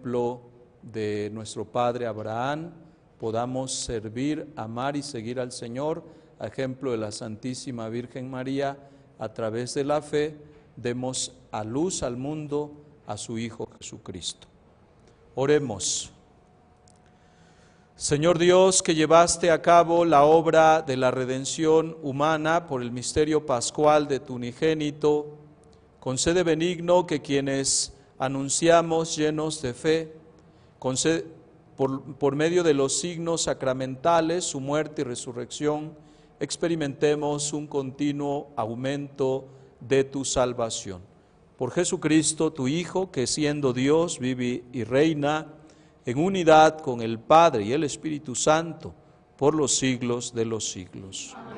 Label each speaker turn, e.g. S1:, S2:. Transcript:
S1: ejemplo de nuestro padre Abraham, podamos servir, amar y seguir al Señor, a ejemplo de la Santísima Virgen María, a través de la fe, demos a luz al mundo a su Hijo Jesucristo. Oremos. Señor Dios, que llevaste a cabo la obra de la redención humana por el misterio pascual de tu unigénito, concede benigno que quienes anunciamos llenos de fe, por medio de los signos sacramentales, su muerte y resurrección, experimentemos un continuo aumento de tu salvación. Por Jesucristo, tu Hijo, que siendo Dios, vive y reina en unidad con el Padre y el Espíritu Santo, por los siglos de los siglos. Amén.